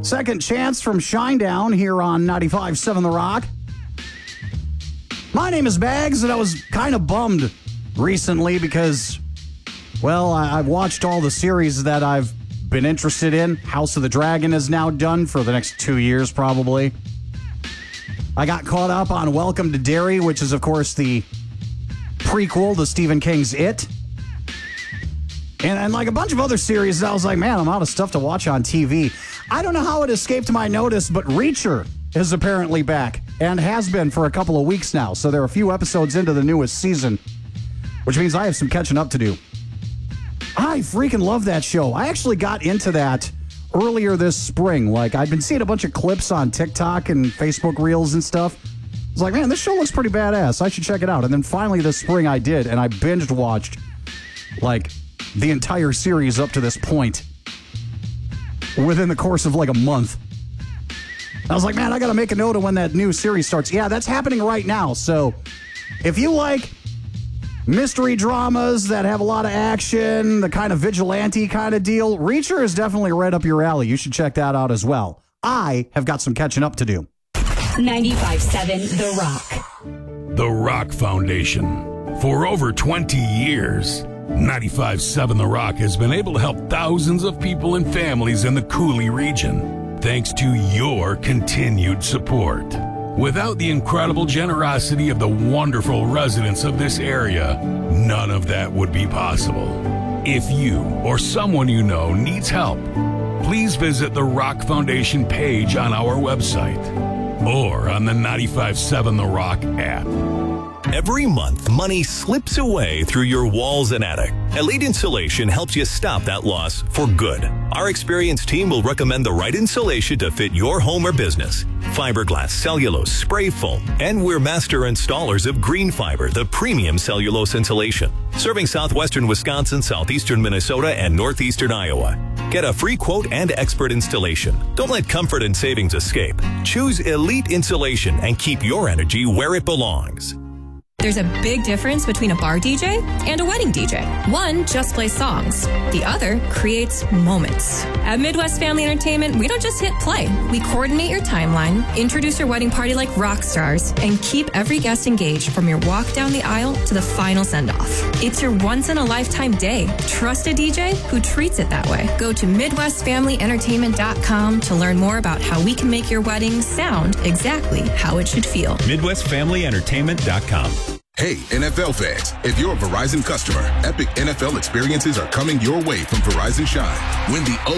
Second Chance from Shinedown here on 95.7 The Rock. My name is Bags, and I was kind of bummed recently because, well, I've watched all the series that I've been interested in. House of the Dragon is now done for the next 2 years, probably. I got caught up on Welcome to Derry, which is, of course, the prequel to Stephen King's It. And like a bunch of other series, I was like, man, I'm out of stuff to watch on TV. I don't know how it escaped my notice, but Reacher is apparently back and has been for a couple of weeks now. So there are a few episodes into the newest season, which means I have some catching up to do. I freaking love that show. I actually got into that earlier this spring. Like, I'd been seeing a bunch of clips on TikTok and Facebook Reels and stuff. I was like, man, this show looks pretty badass. I should check it out. And then finally this spring I did, and I binge watched, like, the entire series up to this point within the course of, like, a month. I was like, man, I got to make a note of when that new series starts. Yeah, that's happening right now. So if you like mystery dramas that have a lot of action, the kind of vigilante kind of deal, Reacher is definitely right up your alley. You should check that out as well. I have got some catching up to do. 95.7 The Rock. The Rock Foundation. For over 20 years, 95.7 The Rock has been able to help thousands of people and families in the Cooley region, thanks to your continued support. Without the incredible generosity of the wonderful residents of this area, none of that would be possible. If you or someone you know needs help, please visit the Rock Foundation page on our website or on the 95.7 The Rock app. Every month, money slips away through your walls and attic. Elite Insulation helps you stop that loss for good. Our experienced team will recommend the right insulation to fit your home or business. Fiberglass, cellulose, spray foam, and we're master installers of Green Fiber, the premium cellulose insulation. Serving southwestern Wisconsin, southeastern Minnesota, and northeastern Iowa. Get a free quote and expert installation. Don't let comfort and savings escape. Choose Elite Insulation and keep your energy where it belongs. There's a big difference between a bar DJ and a wedding DJ. One just plays songs. The other creates moments. At Midwest Family Entertainment, we don't just hit play. We coordinate your timeline, introduce your wedding party like rock stars, and keep every guest engaged from your walk down the aisle to the final send-off. It's your once-in-a-lifetime day. Trust a DJ who treats it that way. Go to MidwestFamilyEntertainment.com to learn more about how we can make your wedding sound exactly how it should feel. MidwestFamilyEntertainment.com. Hey, NFL fans, if you're a Verizon customer, epic NFL experiences are coming your way from Verizon Shine. Win the